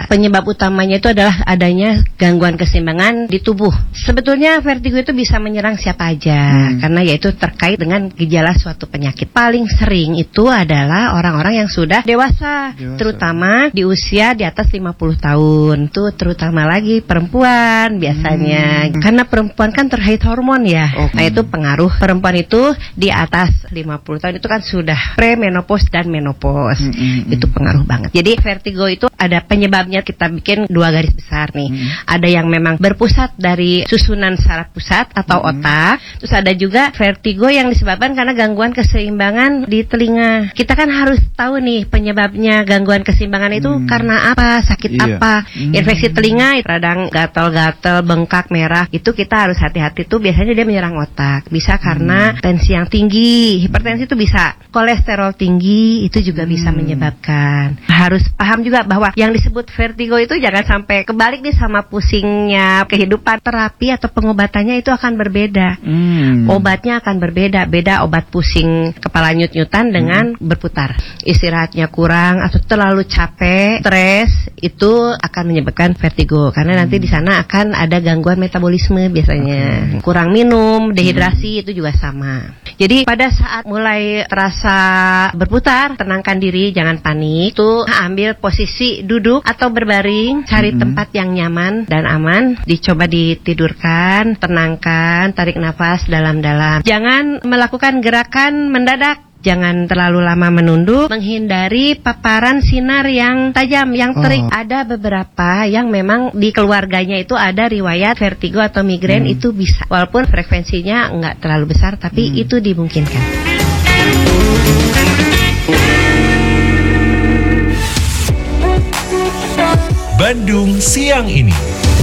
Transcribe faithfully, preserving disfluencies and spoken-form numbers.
Penyebab utamanya itu adalah adanya gangguan keseimbangan di tubuh. Sebetulnya vertigo itu bisa menyerang siapa aja, hmm. karena yaitu terkait dengan gejala suatu penyakit. Paling sering itu adalah orang-orang yang sudah dewasa, dewasa. terutama di usia di atas lima puluh tahun. Itu terutama lagi perempuan biasanya. Hmm. Karena perempuan kan terkait hormon ya. Oh. Nah, itu pengaruh. Perempuan itu di atas lima puluh tahun itu kan sudah premenopause dan menopause. Hmm, hmm, hmm. Itu pengaruh banget. Jadi vertigo itu ada penyebabnya, kita bikin dua garis besar nih. Hmm. Ada yang memang berpusat dari susunan saraf pusat atau hmm. otak. Terus ada juga vertigo yang disebabkan karena gangguan keseimbangan di telinga. Kita kan harus tahu nih penyebabnya gangguan keseimbangan itu hmm. karena apa, sakit iya. apa. Hmm. Infeksi telinga, radang gatal-gatal, bengkak, merah. Itu kita harus hati-hati tuh, biasanya dia menyerang otak. Bisa karena hmm. tensi yang tinggi, hipertensi itu bisa. Kolesterol tinggi itu juga hmm. bisa menyebabkan. Harus paham juga bahwa yang disebut vertigo itu jangan sampai kebalik nih sama pusingnya kehidupan. Terapi atau pengobatannya itu akan berbeda. Hmm. Obatnya akan berbeda. Beda obat pusing kepala nyut-nyutan dengan hmm. berputar. Istirahatnya kurang atau terlalu capek, stres, itu akan menyebabkan vertigo. Karena hmm. nanti di sana akan ada gangguan metabolisme biasanya. Okay. Kurang minum, dehidrasi hmm. itu juga sama. Jadi pada saat mulai terasa berputar, tenangkan diri, jangan panik. Tuh ambil posisi duduk atau berbaring, cari mm-hmm. tempat yang nyaman dan aman. Dicoba ditidurkan, tenangkan, tarik nafas dalam-dalam. Jangan melakukan gerakan mendadak. Jangan terlalu lama menunduk, menghindari paparan sinar yang tajam, yang terik. Oh. Ada beberapa yang memang di keluarganya itu ada riwayat vertigo atau migrain, hmm. itu bisa. Walaupun frekuensinya nggak terlalu besar, tapi hmm. itu dimungkinkan. Bandung Siang Ini.